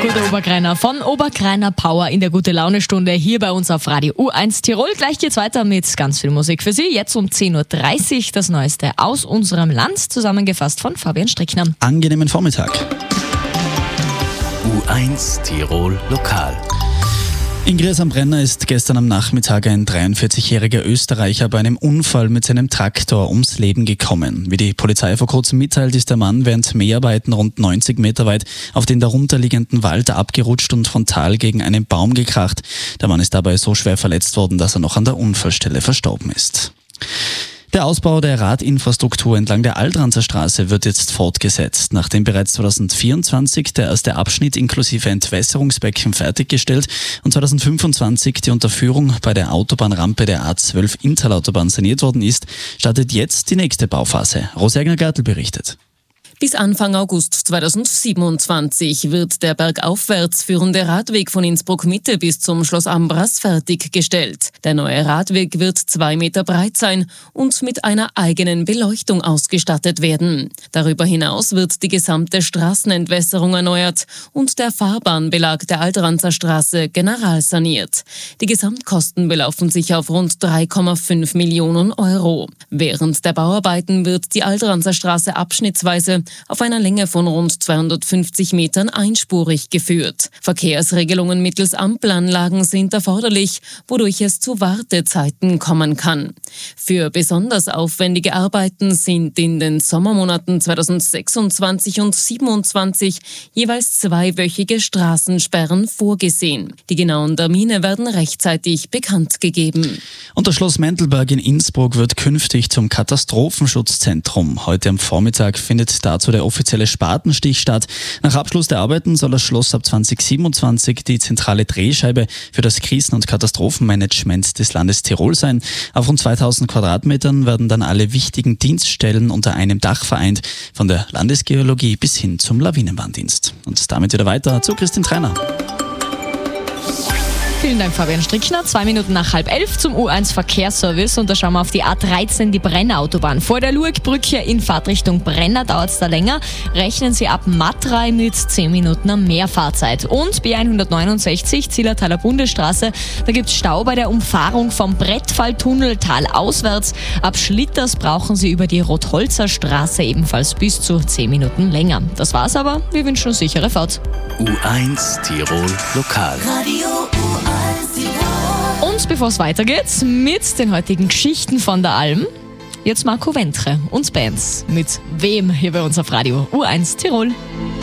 Gute Oberkreiner von Oberkreiner Power in der Gute-Laune-Stunde hier bei uns auf Radio U1 Tirol. Gleich geht's weiter mit ganz viel Musik für Sie. Jetzt um 10.30 Uhr das Neueste aus unserem Land, zusammengefasst von Fabian Strickner. Angenehmen Vormittag. U1 Tirol Lokal. In Gries am Brenner ist gestern am Nachmittag ein 43-jähriger Österreicher bei einem Unfall mit seinem Traktor ums Leben gekommen. Wie die Polizei vor kurzem mitteilt, ist der Mann während Mäharbeiten rund 90 Meter weit auf den darunterliegenden Wald abgerutscht und frontal gegen einen Baum gekracht. Der Mann ist dabei so schwer verletzt worden, dass er noch an der Unfallstelle verstorben ist. Der Ausbau der Radinfrastruktur entlang der Aldranzer Straße wird jetzt fortgesetzt. Nachdem bereits 2024 der erste Abschnitt inklusive Entwässerungsbecken fertiggestellt und 2025 die Unterführung bei der Autobahnrampe der A12 Interlautobahn saniert worden ist, startet jetzt die nächste Bauphase. Rose-Egner-Gartl berichtet. Bis Anfang August 2027 wird der bergaufwärts führende Radweg von Innsbruck Mitte bis zum Schloss Ambras fertiggestellt. Der neue Radweg wird 2 Meter breit sein und mit einer eigenen Beleuchtung ausgestattet werden. Darüber hinaus wird die gesamte Straßenentwässerung erneuert und der Fahrbahnbelag der Aldranzer Straße generalsaniert. Die Gesamtkosten belaufen sich auf rund 3,5 Millionen Euro. Während der Bauarbeiten wird die Aldranzer Straße abschnittsweise auf einer Länge von rund 250 Metern einspurig geführt. Verkehrsregelungen mittels Ampelanlagen sind erforderlich, wodurch es zu Wartezeiten kommen kann. Für besonders aufwendige Arbeiten sind in den Sommermonaten 2026 und 2027 jeweils 2-wöchige Straßensperren vorgesehen. Die genauen Termine werden rechtzeitig bekannt gegeben. Und das Schloss Mentelberg in Innsbruck wird künftig zum Katastrophenschutzzentrum. Heute am Vormittag findet dazu der offizielle Spatenstich statt. Nach Abschluss der Arbeiten soll das Schloss ab 2027 die zentrale Drehscheibe für das Krisen- und Katastrophenmanagement des Landes Tirol sein. Auf rund 2000 Quadratmetern werden dann alle wichtigen Dienststellen unter einem Dach vereint, von der Landesgeologie bis hin zum Lawinenwarndienst. Und damit wieder weiter zu Christine Treiner. Vielen Dank, Fabian Strickner. 2 Minuten nach 10:30 zum U1 Verkehrsservice und da schauen wir auf die A13, die Brennerautobahn. Vor der Lurgbrücke in Fahrtrichtung Brenner dauert es da länger. Rechnen Sie ab Matrei mit 10 Minuten mehr Fahrzeit. Und B169, Zillertaler Bundesstraße, da gibt es Stau bei der Umfahrung vom Brettfalltunnel talauswärts. Ab Schlitters brauchen Sie über die Rotholzer Straße ebenfalls bis zu 10 Minuten länger. Das war's aber, wir wünschen eine sichere Fahrt. U1 Tirol Lokal. Radio U1 Tirol. Und bevor es weitergeht mit den heutigen Geschichten von der Alm, jetzt Marco Ventre und Bands mit Wem hier bei uns auf Radio U1 Tirol.